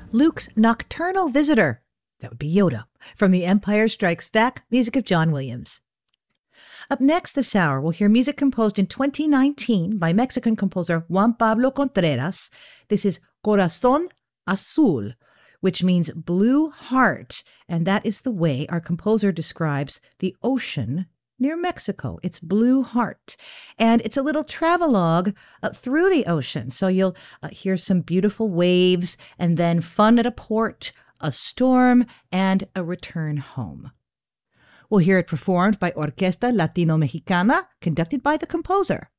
Luke's Nocturnal Visitor, that would be Yoda, from The Empire Strikes Back, music of John Williams. Up next this hour, we'll hear music composed in 2019 by Mexican composer Juan Pablo Contreras. This is Corazón Azul, which means blue heart, and that is the way our composer describes the ocean near Mexico. It's Blue Heart. And it's a little travelogue through the ocean. So you'll hear some beautiful waves and then fun at a port, a storm, and a return home. We'll hear it performed by Orquesta Latino Mexicana, conducted by the composer.